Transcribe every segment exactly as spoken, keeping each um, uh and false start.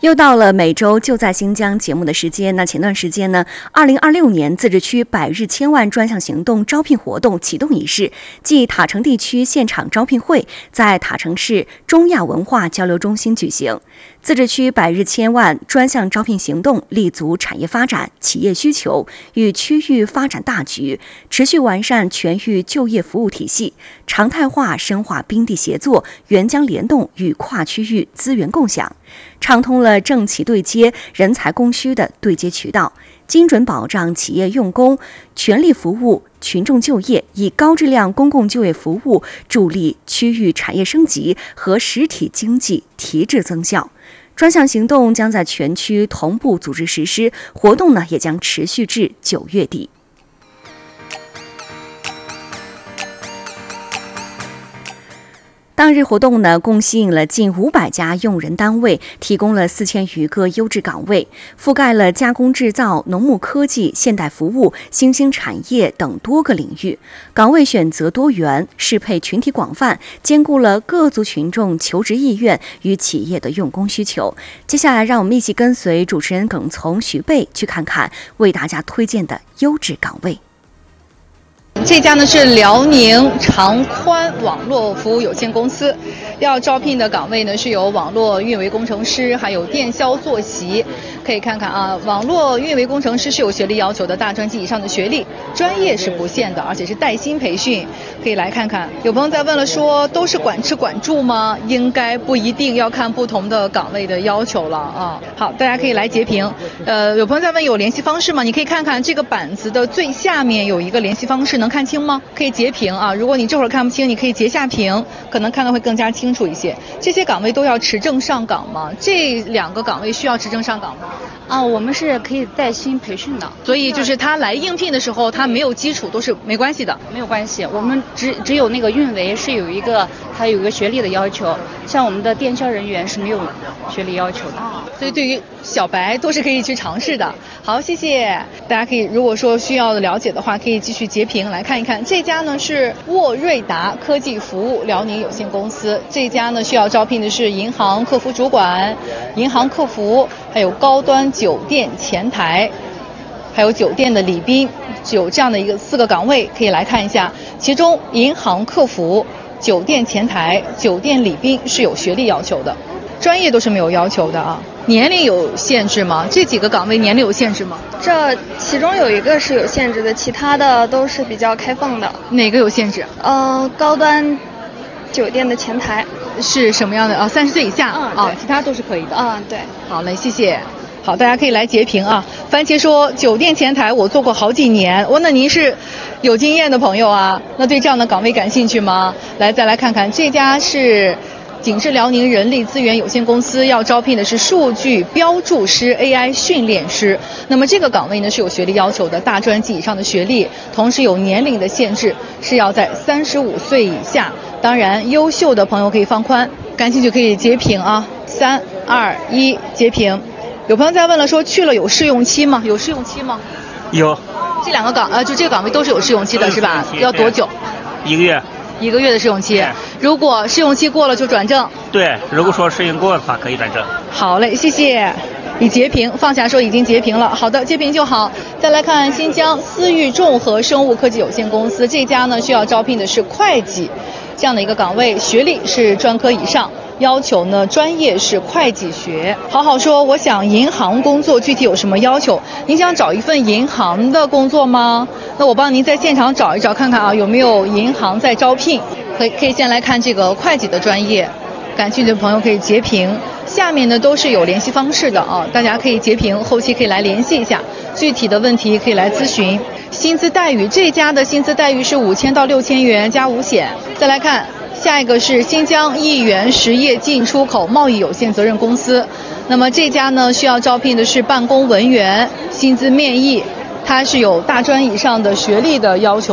又到了每周就在新疆节目的时间。那前段时间呢，二零二六年自治区百日千万专项行动招聘活动启动仪式暨塔城地区现场招聘会在塔城市中亚文化交流中心举行。自治区百日千万专项招聘行动立足产业发展、企业需求与区域发展大局，持续完善全域就业服务体系，常态化深化滨地协作、援疆联动与跨区域资源共享，畅通了政企对接、人才供需的对接渠道，精准保障企业用工，全力服务群众就业，以高质量公共就业服务助力区域产业升级和实体经济提质增效。专项行动将在全区同步组织实施，活动呢也将持续至九月底。当日活动呢，共吸引了近五百家用人单位，提供了四千余个优质岗位，覆盖了加工制造、农牧科技、现代服务、新兴产业等多个领域。岗位选择多元，适配群体广泛，兼顾了各族群众求职意愿与企业的用工需求。接下来，让我们一起跟随主持人耿从、徐贝去看看为大家推荐的优质岗位。 这家呢是辽宁长宽网络服务有限公司，要招聘的岗位呢是有网络运维工程师，还有电销坐席。可以看看啊，网络运维工程师是有学历要求的，大专及以上的学历，专业是不限的，而且是带薪培训。可以来看看。有朋友在问了说，都是管吃管住吗？应该不一定，要看不同的岗位的要求了啊。好，大家可以来截屏。呃，有朋友在问有联系方式吗？你可以看看这个板子的最下面有一个联系方式，能看清吗？可以截屏啊。如果你这会儿看不清，你可以截下屏，可能看得会更加清楚一些。这些岗位都要持证上岗吗？这两个岗位需要持证上岗吗？ 啊，我们是可以带薪培训的， 所以就是他来应聘的时候，他没有基础都是没关系的， 没有关系。我们只只有那个运维是有一个，它有一个学历的要求，像我们的电销人员是没有学历要求的， 所以对于小白都是可以去尝试的。好，谢谢大家。可以如果说需要了解的话，可以继续截屏来看一看。这家呢是沃瑞达科技服务辽宁有限公司，这家呢需要招聘的是银行客服主管、银行客服，还有高端酒店前台，还有酒店的礼宾，有这样的一个四个岗位，可以来看一下。其中银行客服、酒店前台、酒店礼宾是有学历要求的，专业都是没有要求的啊。年龄有限制吗？这几个岗位年龄有限制吗？ 这其中有一个是有限制的，其他的都是比较开放的。 哪个有限制？ 呃，高端酒店的前台是什么样的啊？三十岁以下、 嗯、 啊，其他都是可以的。 啊、嗯，对。 好嘞，谢谢。好，大家可以来截屏啊。番茄说，酒店前台我做过好几年，哦，那您是有经验的朋友啊，那对这样的岗位感兴趣吗？来，再来看看，这家是景致辽宁人力资源有限公司，要招聘的是数据标注师、A I 训练师。那么这个岗位呢是有学历要求的，大专及以上的学历，同时有年龄的限制，是要在三十五岁以下。当然，优秀的朋友可以放宽，感兴趣可以截屏啊。三二一，截屏。有朋友在问了，说去了有试用期吗？有试用期吗？ 有。 这两个岗呃，就这个岗位都是有试用期的，是吧？要多久？ 一个月。 一个月的试用期，如果试用期过了就转正。 对，如果说试用过的话可以转正。 好嘞，谢谢。已截屏，放下说已经截屏了。好的，截屏就好。再来看新疆思域众和生物科技有限公司，这家呢需要招聘的是会计这样的一个岗位，学历是专科以上。要求呢，专业是会计学。好好说，我想银行工作具体有什么要求？您想找一份银行的工作吗？那我帮您在现场找一找，看看啊有没有银行在招聘。可以可以先来看这个会计的专业，感兴趣的朋友可以截屏。下面呢都是有联系方式的啊，大家可以截屏，后期可以来联系一下，具体的问题可以来咨询。薪资待遇，这家的薪资待遇是五千到六千元加五险。再来看。下一个是新疆亿元实业进出口贸易有限责任公司，那么这家呢需要招聘的是办公文员，薪资面议，它是有大专以上的学历的要求的。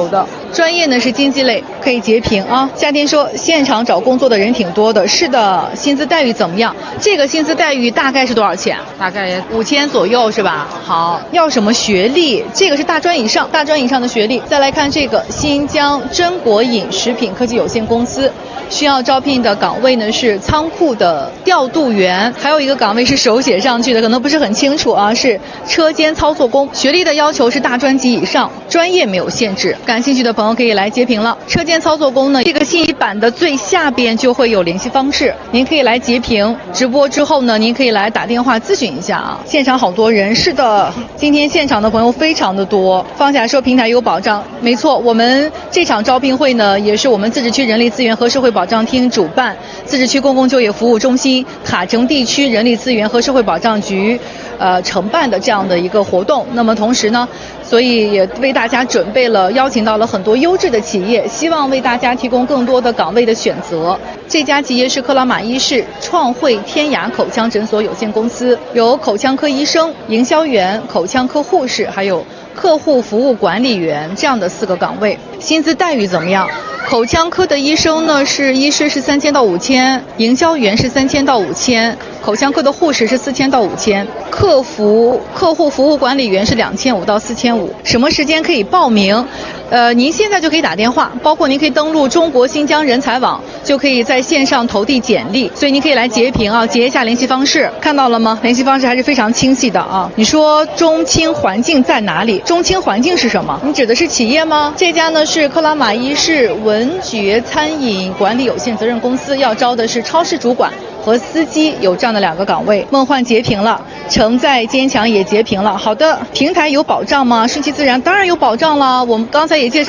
专业呢是经济类，可以截屏啊。夏天说现场找工作的人挺多的，是的，薪资待遇怎么样？这个薪资待遇大概是多少钱？ 大概五千左右是吧？好，要什么学历？这个是大专以上，大专以上的学历。再来看这个新疆真果饮食品科技有限公司，需要招聘的岗位呢是仓库的调度员，还有一个岗位是手写上去的，可能不是很清楚啊，是车间操作工。学历的要求是大专级以上，专业没有限制。感兴趣的朋友可以来截屏了。车间操作工呢，这个信息板的最下边就会有联系方式，您可以来截屏。直播之后呢，您可以来打电话咨询一下啊。现场好多人，是的，今天现场的朋友非常的多。方霞说平台有保障，没错，我们这场招聘会呢，也是我们自治区人力资源和社会保障厅主办，自治区公共就业服务中心、塔城地区人力资源和社会保障局，呃，承办的这样的一个活动。那么同时呢，所以也为大家准备了，邀请到了很多优质的企业，希望为大家提供更多的岗位的选择。这家企业是克拉玛依市创汇天涯口腔诊所有限公司，有口腔科医生、营销员、口腔科护士，还有客户服务管理员这样的四个岗位。薪资待遇怎么样？口腔科的医生呢是医师是三千到五千，营销员是三千到五千，口腔科的护士是四千到五千，客服客户服务管理员是两千五到四千五。什么时间可以报名？呃，您现在就可以打电话，包括您可以登录中国新疆人才网，就可以在线上投递简历。所以您可以来截屏啊，截一下联系方式，看到了吗？联系方式还是非常清晰的啊。你说中青环境在哪里？中青环境是什么？你指的是企业吗？这家呢是克拉玛依市文爵餐饮管理有限责任公司，要招的是超市主管和司机，有这样的两个岗位。梦幻截屏了，承载坚强也截屏了。好的，平台有保障吗？顺其自然，当然有保障了。我们刚才也介绍